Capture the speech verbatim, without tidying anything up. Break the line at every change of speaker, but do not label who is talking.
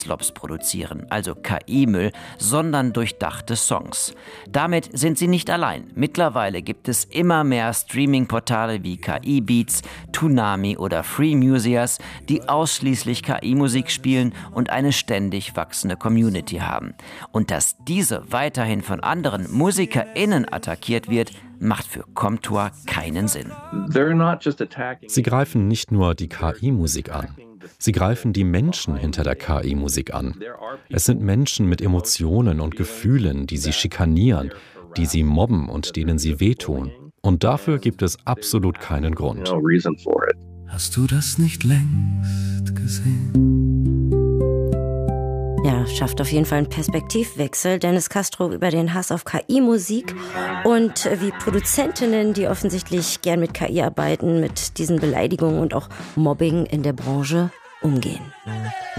Slops produzieren, also K I-Müll, sondern durchdachte Songs. Damit sind sie nicht allein. Mittlerweile gibt es immer mehr Streaming-Portale wie K I-Beats, Toonami oder Free Museas, die ausschließlich K I-Musik spielen und eine ständig wachsende Community haben. Und dass diese weiterhin von anderen MusikerInnen attackiert wird, macht für Comtois keinen Sinn.
Sie greifen nicht nur die K I-Musik an. Sie greifen die Menschen hinter der K I-Musik an. Es sind Menschen mit Emotionen und Gefühlen, die sie schikanieren, die sie mobben und denen sie wehtun. Und dafür gibt es absolut keinen Grund.
Hast du das nicht längst gesehen?
Ja, schafft auf jeden Fall einen Perspektivwechsel. Dennis Castro über den Hass auf K I-Musik und wie Produzentinnen, die offensichtlich gern mit K I arbeiten, mit diesen Beleidigungen und auch Mobbing in der Branche umgehen.